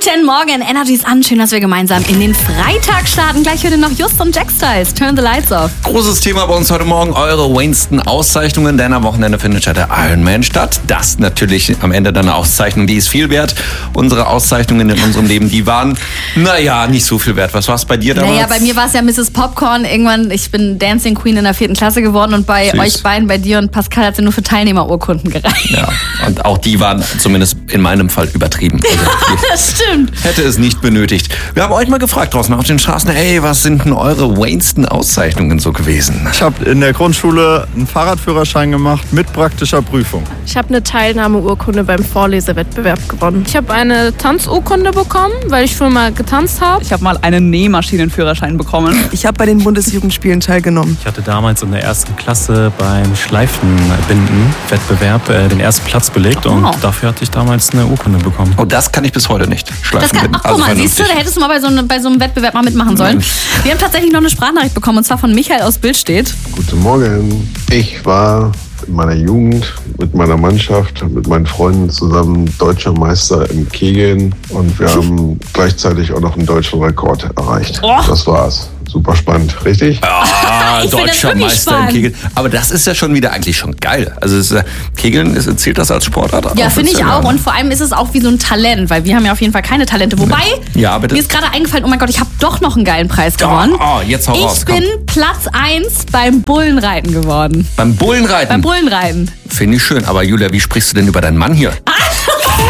Guten Morgen, Energy ist an. Schön, dass wir gemeinsam in den Freitag starten. Gleich heute noch Just und Jack Styles. Turn the lights off. Großes Thema bei uns heute Morgen, eure Winston-Auszeichnungen, denn am Wochenende findet ja der Ironman statt. Das natürlich am Ende dann eine Auszeichnung, die ist viel wert. Unsere Auszeichnungen in unserem Leben, die waren, nicht so viel wert. Was war es bei dir damals? Naja, bei mir war es ja Mrs. Popcorn. Irgendwann, ich bin Dancing Queen in der 4. Klasse geworden und bei euch beiden, bei dir und Pascal, hat sie nur für Teilnehmerurkunden gereicht. Ja, und auch die waren zumindest in meinem Fall übertrieben. Das stimmt. Hätte es nicht benötigt. Wir haben euch mal gefragt draußen auf den Straßen, was sind denn eure Winston-Auszeichnungen so gewesen? Ich habe in der Grundschule einen Fahrradführerschein gemacht mit praktischer Prüfung. Ich habe eine Teilnahmeurkunde beim Vorlesewettbewerb gewonnen. Ich habe eine Tanzurkunde bekommen, weil ich früher mal getanzt habe. Ich habe mal einen Nähmaschinenführerschein bekommen. Ich habe bei den Bundesjugendspielen teilgenommen. Ich hatte damals in der 1. Klasse beim Schleifenbinden-Wettbewerb den ersten Platz belegt und dafür hatte ich damals eine Urkunde bekommen. Oh, das kann ich bis heute nicht. Guck mal, siehst du, da hättest du mal bei so einem Wettbewerb mal mitmachen sollen. Wir haben tatsächlich noch eine Sprachnachricht bekommen, und zwar von Michael aus Billstedt. Guten Morgen. Ich war in meiner Jugend mit meiner Mannschaft, mit meinen Freunden zusammen deutscher Meister im Kegeln und wir haben gleichzeitig auch noch einen deutschen Rekord erreicht. Das war's. Super spannend, richtig? Ja, deutscher Meister im Kegeln. Aber das ist ja schon wieder eigentlich schon geil. Also Kegeln, zählt das als Sportart? Ja, finde ich auch. Und vor allem ist es auch wie so ein Talent, weil wir haben ja auf jeden Fall keine Talente. Wobei, mir ist gerade eingefallen, oh mein Gott, ich habe doch noch einen geilen Preis gewonnen. Jetzt hau raus. Ich bin Platz 1 beim Bullenreiten geworden. Beim Bullenreiten? Beim Bullenreiten. Finde ich schön. Aber Julia, wie sprichst du denn über deinen Mann hier?